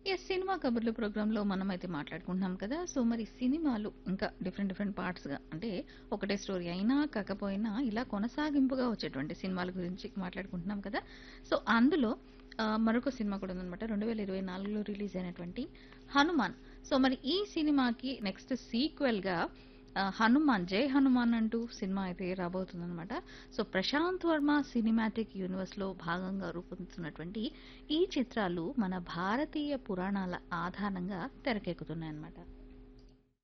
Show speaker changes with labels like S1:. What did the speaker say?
S1: Cinema కబుర్లు ప్రోగ్రాంలో మనమైతే మాట్లాడుకుంటున్నాం కదా! సో, మరి సినిమాలు ఇంకా డిఫరెంట్ డిఫరెంట్ పార్ట్స్‌గా అంటే ఒకటే స్టోరీ అయినా, కాకపోయినా ఇలా కొనసాగింపుగా వచ్చేటువంటి సినిమాల గురించి మాట్లాడుకుంటున్నాం కదా! సో, అందులో మరొక సినిమా కూడా ఉందనమాట. 2024లో రిలీజ్ అయినటువంటి 'హనుమాన్'. సో, మరి ఈ సినిమాకి నెక్స్ట్ సీక్వెల్‌గా 'హనుమాన్ జై హనుమాన్' అంటూ సినిమా అయితే రాబోతుందనమాట. సో, ప్రశాంత్ వర్మ సినిమాటిక్ యూనివర్స్‌లో భాగంగా రూపొందుతున్నటువంటి ఈ చిత్రాలు మన భారతీయ పురాణాల ఆధారంగా తెరకెక్కుతున్నాయన్నమాట.